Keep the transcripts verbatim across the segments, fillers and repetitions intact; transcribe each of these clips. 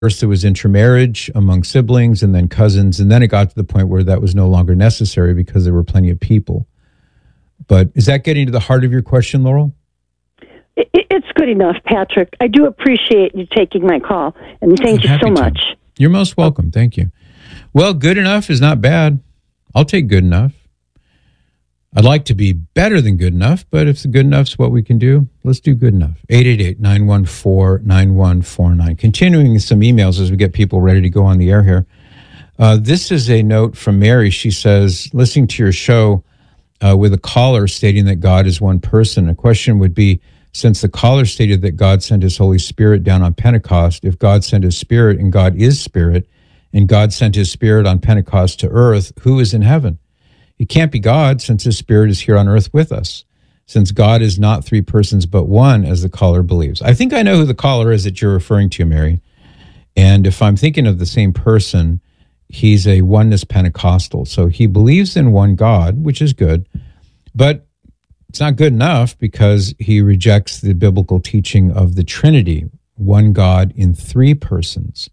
First, there was intermarriage among siblings and then cousins, and then it got to the point where that was no longer necessary because there were plenty of people. But is that getting to the heart of your question, Laurel? It, it's good enough, Patrick. I do appreciate you taking my call, and thank I'm you so happy to. much. You're most welcome. Thank you. Well, good enough is not bad. I'll take good enough. I'd like to be better than good enough, but if the good enough's what we can do, let's do good enough. eight eight eight, nine one four, nine one four nine. Continuing some emails as we get people ready to go on the air here. Uh, this is a note from Mary. She says, listening to your show uh, with a caller stating that God is one person, a question would be, since the caller stated that God sent his Holy Spirit down on Pentecost, if God sent his Spirit and God is Spirit, and God sent his Spirit on Pentecost to earth, who is in heaven? It can't be God, since his Spirit is here on earth with us, since God is not three persons but one, as the caller believes. I think I know who the caller is that you're referring to, Mary. And if I'm thinking of the same person, he's a oneness Pentecostal. So he believes in one God, which is good, but it's not good enough because he rejects the biblical teaching of the Trinity, one God in three persons.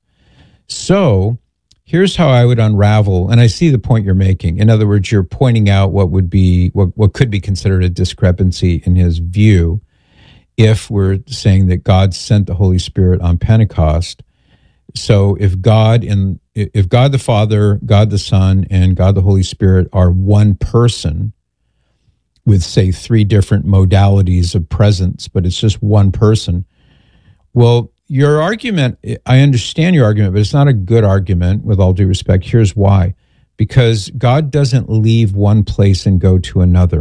So here's how I would unravel, and I see the point you're making. In other words, you're pointing out what would be, what, what could be considered a discrepancy in his view if we're saying that God sent the Holy Spirit on Pentecost. So if God and if God the Father, God the Son, and God the Holy Spirit are one person with, say, three different modalities of presence, but it's just one person, well, your argument, I understand your argument, but it's not a good argument, with all due respect. Here's why. Because God doesn't leave one place and go to another.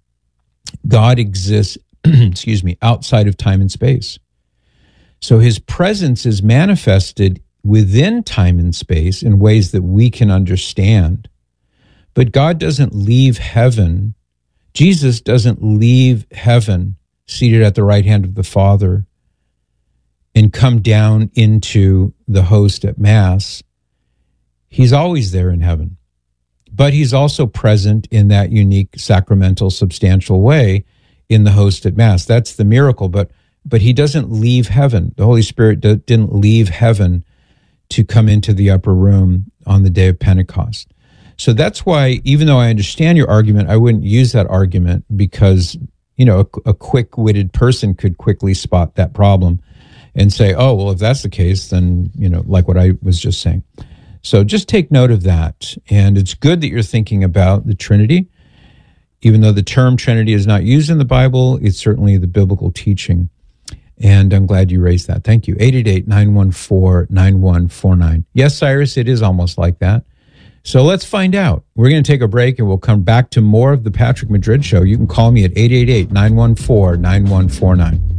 God exists, excuse me, outside of time and space. So his presence is manifested within time and space in ways that we can understand. But God doesn't leave heaven. Jesus doesn't leave heaven seated at the right hand of the Father and come down into the host at Mass. He's always there in heaven. But he's also present in that unique, sacramental, substantial way in the host at Mass. That's the miracle. But but he doesn't leave heaven. The Holy Spirit d- didn't leave heaven to come into the upper room on the day of Pentecost. So that's why, even though I understand your argument, I wouldn't use that argument because, you know, a, a quick-witted person could quickly spot that problem and say, oh, well, if that's the case, then, you know, like what I was just saying. So just take note of that. And it's good that you're thinking about the Trinity. Even though the term Trinity is not used in the Bible, it's certainly the biblical teaching. And I'm glad you raised that. Thank you. eight eight eight, nine one four, nine one four nine. Yes, Cyrus, it is almost like that. So let's find out. We're going to take a break and we'll come back to more of the Patrick Madrid Show. You can call me at eight eight eight, nine one four, nine one four nine.